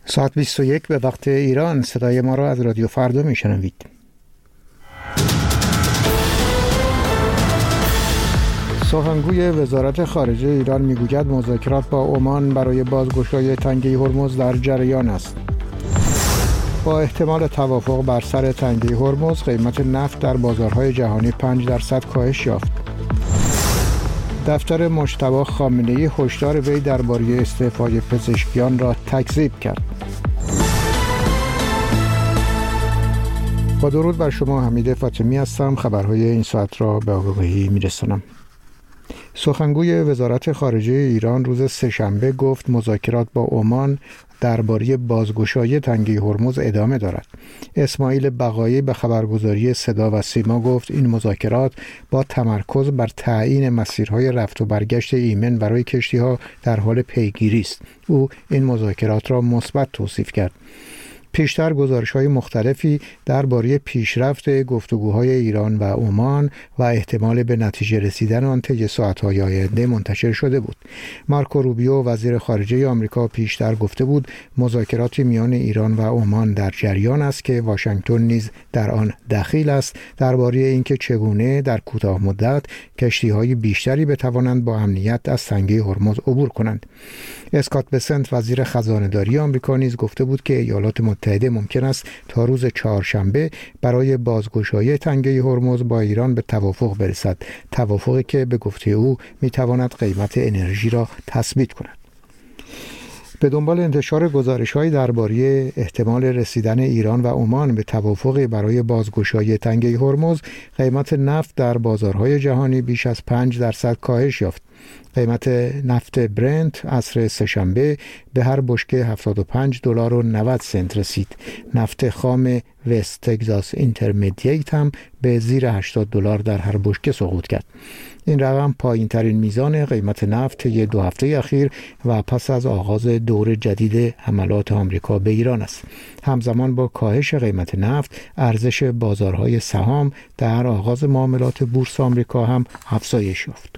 ساعت 21 به وقت ایران. صدای ما را از رادیو فردا میشنوید. سخنگوی وزارت خارجه ایران میگوید مذاکرات با عمان برای بازگشایی تنگه هرمز در جریان است. با احتمال توافق بر سر تنگه هرمز، قیمت نفت در بازارهای جهانی 5% کاهش یافت. دفتر مجتبی خامنه‌ای هشدار وی درباره استعفای پزشکیان را تکذیب کرد. با درود بر شما، حمید فاطمی هستم. خبرهای این ساعت را به آگاهی میرسانم. سخنگوی وزارت خارجه ایران روز سه‌شنبه گفت مذاکرات با عمان درباره بازگشایی تنگه هرمز ادامه دارد. اسماعیل بقایی به خبرگزاری صدا و سیما گفت این مذاکرات با تمرکز بر تعیین مسیرهای رفت و برگشت ایمن برای کشتی‌ها در حال پیگیری است. او این مذاکرات را مثبت توصیف کرد. پیشتر گزارش‌های مختلفی درباره پیشرفت گفتگوهای ایران و عمان و احتمال به نتیجه رسیدن آن طی ساعت‌های آینده منتشر شده بود. مارکو روبیو وزیر خارجه آمریکا پیشتر گفته بود مذاکراتی میان ایران و عمان در جریان است که واشنگتن نیز در آن دخیل است درباره اینکه چگونه در کوتاه مدت کشتی‌های بیشتری بتوانند با امنیت از تنگه هرمز عبور کنند. اسکات بسنت وزیر خزانه‌داری آمریکا نیز گفته بود که ایالات متحده ممکن است تا روز چهارشنبه برای بازگشایی تنگه هرمز با ایران به توافق برسد، توافقی که به گفته او میتواند قیمت انرژی را تثبیت کند. به دنبال انتشار گزارش‌های درباره احتمال رسیدن ایران و عمان به توافقی برای بازگشایی تنگه هرمز، قیمت نفت در بازارهای جهانی بیش از 5% کاهش یافت. قیمت نفت برنت عصر سه‌شنبه به هر بشکه $75.90 رسید. نفت خام وست تگزاس اینترمدییت هم به زیر $80 در هر بشکه سقوط کرد. این رقم پایین ترین میزان قیمت نفت طی 2 هفته اخیر و پس از آغاز دور جدید حملات آمریکا به ایران است. همزمان با کاهش قیمت نفت، ارزش بازارهای سهام در آغاز معاملات بورس آمریکا هم افزایش یافت.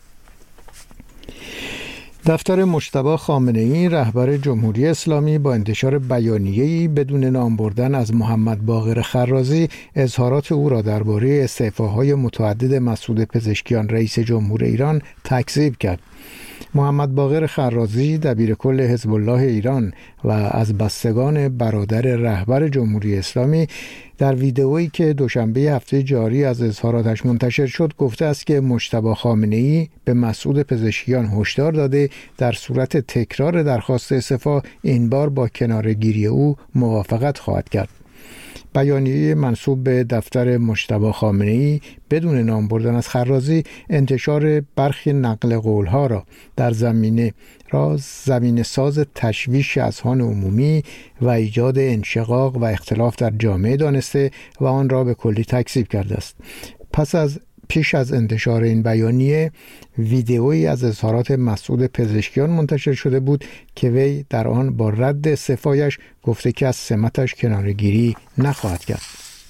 دفتر مجتبی خامنه‌ای رهبر جمهوری اسلامی با انتشار بیانیه‌ای بدون نام بردن از محمد باقر خرازی اظهارات او را درباره استعفاهای متعدد مسعود پزشکیان رئیس جمهور ایران تکذیب کرد. محمد باقر خرازی دبیرکل حزب الله ایران و از بستگان برادر رهبر جمهوری اسلامی در ویدئویی که دوشنبه هفته جاری از اظهاراتش منتشر شد گفته است که مجتبی خامنه‌ای به مسعود پزشکیان هشدار داده در صورت تکرار درخواست استعفا این بار با کناره‌گیری او موافقت خواهد کرد. بیانیه منسوب به دفتر مجتبی خامنه‌ای بدون نام بردن از خرازی انتشار برخی نقل قول‌ها را در زمینه ساز تشویش اذهان عمومی و ایجاد انشقاق و اختلاف در جامعه دانسته و آن را به کلی تکذیب کرده است. پیش از انتشار این بیانیه ویدئویی از اظهارات مسعود پزشکیان منتشر شده بود که وی در آن با رد استعفایش گفته که از سمتش کناره‌گیری نخواهد کرد.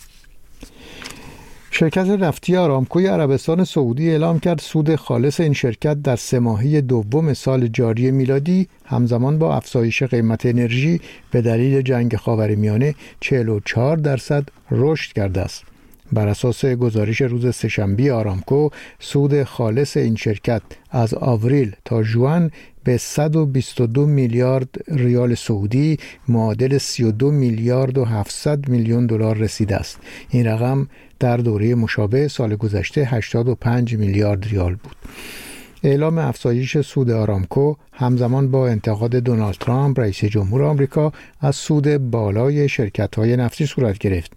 شرکت نفتی آرامکوی عربستان سعودی اعلام کرد سود خالص این شرکت در 3 ماهه دوم سال جاری میلادی همزمان با افزایش قیمت انرژی به دلیل جنگ خاورمیانه 44% رشد کرده است. بر اساس گزارش روز سه‌شنبه آرامکو، سود خالص این شرکت از آوریل تا ژوئن به 122 میلیارد ریال سعودی معادل 32 میلیارد و 700 میلیون دلار رسیده است. این رقم در دوره مشابه سال گذشته 85 میلیارد ریال بود. اعلام افزایش سود آرامکو همزمان با انتقاد دونالد ترامپ رئیس جمهور آمریکا از سود بالای شرکت‌های نفتی صورت گرفت.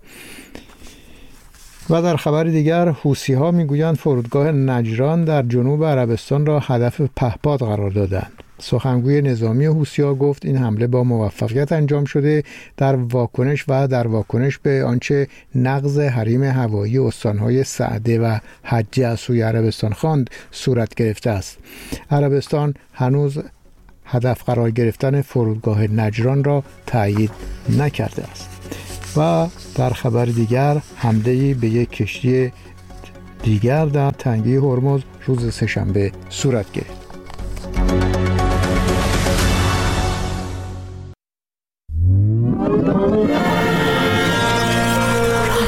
و در خبر دیگر، حوثی‌ها میگویند فرودگاه نجران در جنوب عربستان را هدف پهپاد قرار دادند. سخنگوی نظامی حوثی‌ها گفت این حمله با موفقیت انجام شده در واکنش به آنچه نقض حریم هوایی استان‌های سعده و حجه از سوی عربستان خواند صورت گرفته است. عربستان هنوز هدف قرار گرفتن فرودگاه نجران را تایید نکرده است. و در خبر دیگر، حمله‌ای به یک کشتی دیگر در تنگه هرمز روز سه‌شنبه صورت گرفت.